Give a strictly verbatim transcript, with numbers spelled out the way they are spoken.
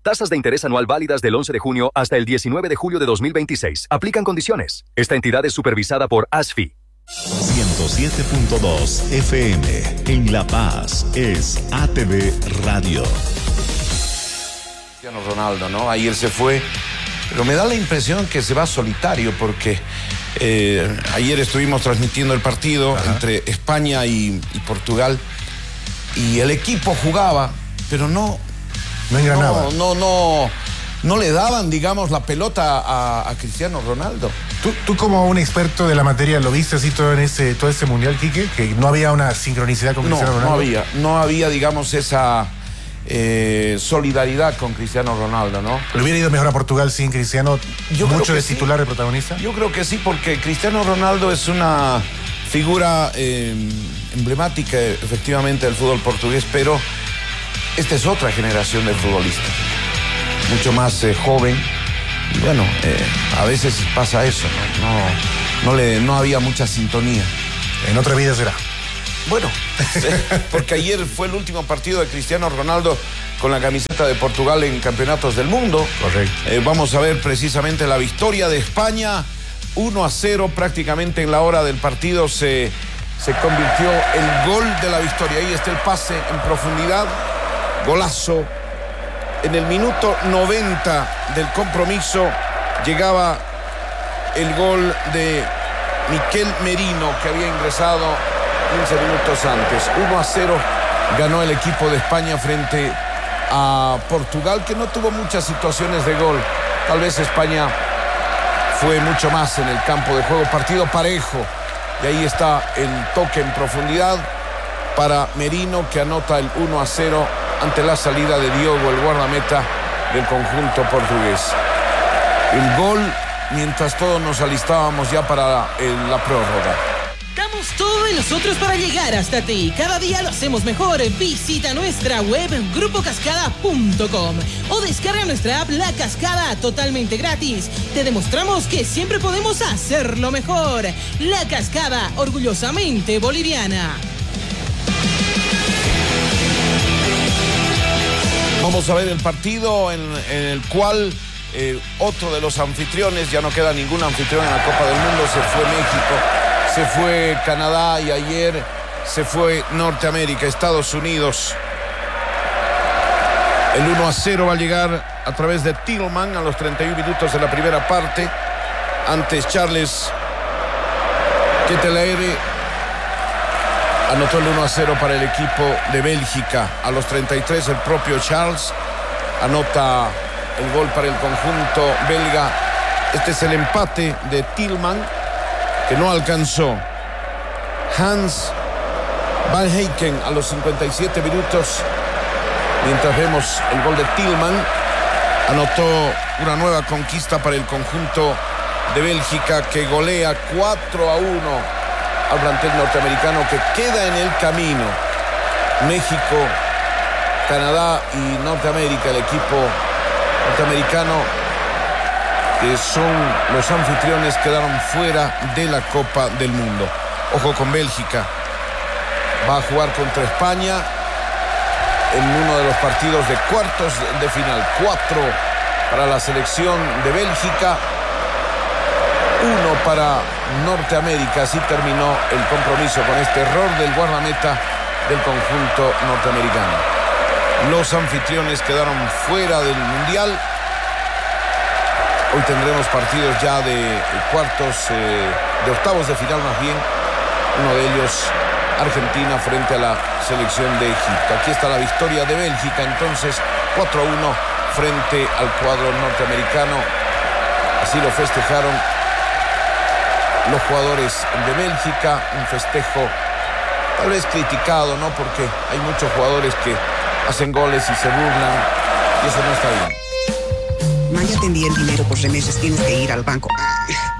Tasas de interés anual válidas del once de junio hasta el diecinueve de julio de dos mil veintiséis. Aplican condiciones. Esta entidad es supervisada por A S F I. ciento siete punto dos F M en La Paz es A T V Radio. Cristiano Ronaldo, ¿no? Ayer se fue, pero me da la impresión que se va solitario porque eh, ayer estuvimos transmitiendo el partido Ajá. entre España y, y Portugal y el equipo jugaba, pero no... No engranaba. No, no, no, no le daban, digamos, la pelota a, a Cristiano Ronaldo. ¿Tú, tú como un experto de la materia lo viste así todo en ese, todo ese mundial, Quique? Que no había una sincronicidad con Cristiano no, Ronaldo. No había, no había, digamos, esa... Eh, solidaridad con Cristiano Ronaldo, ¿no? ¿Le hubiera ido mejor a Portugal sin Cristiano? Yo ¿Mucho de sí. titular de protagonista? Yo creo que sí, porque Cristiano Ronaldo es una figura eh, emblemática, efectivamente, del fútbol portugués, pero esta es otra generación de futbolistas, mucho más eh, joven. Y bueno, eh, a veces pasa eso, ¿no? No, no, le, no había mucha sintonía. En otra vida será. Bueno, porque ayer fue el último partido de Cristiano Ronaldo con la camiseta de Portugal en campeonatos del mundo. Correcto. Eh, vamos a ver precisamente la victoria de España, uno a cero, prácticamente en la hora del partido se, se convirtió el gol de la victoria. Ahí está el pase en profundidad, golazo. En el minuto noventa del compromiso llegaba el gol de Miquel Merino, que había ingresado quince minutos antes. uno a cero ganó el equipo de España frente a Portugal, que no tuvo muchas situaciones de gol. Tal vez España fue mucho más en el campo de juego. Partido parejo. Y ahí está el toque en profundidad para Merino, que anota el uno a cero ante la salida de Diogo, el guardameta del conjunto portugués. El gol mientras todos nos alistábamos ya para el, la prórroga. Damos todo de nosotros para llegar hasta ti. Cada día lo hacemos mejor. Visita nuestra web grupo cascada punto com o descarga nuestra app La Cascada totalmente gratis. Te demostramos que siempre podemos hacerlo mejor. La Cascada, orgullosamente boliviana. Vamos a ver el partido en, en el cual eh, otro de los anfitriones, ya no queda ningún anfitrión en la Copa del Mundo, se fue México. Se fue Canadá y ayer se fue Norteamérica, Estados Unidos. El uno a cero va a llegar a través de Tillman a los treinta y un minutos de la primera parte. Antes Charles Ketelaere anotó el uno a cero para el equipo de Bélgica. A los treinta y tres el propio Charles anota el gol para el conjunto belga. Este es el empate de Tillman, que no alcanzó. Hans Van Heiken a los cincuenta y siete minutos, mientras vemos el gol de Tillman, anotó una nueva conquista para el conjunto de Bélgica, que golea cuatro a uno al plantel norteamericano, que queda en el camino. México, Canadá y Norteamérica, el equipo norteamericano, que son los anfitriones, quedaron fuera de la Copa del Mundo. Ojo con Bélgica. Va a jugar contra España en uno de los partidos de cuartos de final. Cuatro para la selección de Bélgica, uno para Norteamérica. Así terminó el compromiso con este error del guardameta del conjunto norteamericano. Los anfitriones quedaron fuera del Mundial. Hoy tendremos partidos ya de cuartos, eh, de octavos de final más bien. Uno de ellos, Argentina frente a la selección de Egipto. Aquí está la victoria de Bélgica, entonces cuatro a uno frente al cuadro norteamericano. Así lo festejaron los jugadores de Bélgica. Un festejo tal vez criticado, ¿no? Porque hay muchos jugadores que hacen goles y se burlan, y eso no está bien. Maya te envía el dinero por remesas, tienes que ir al banco.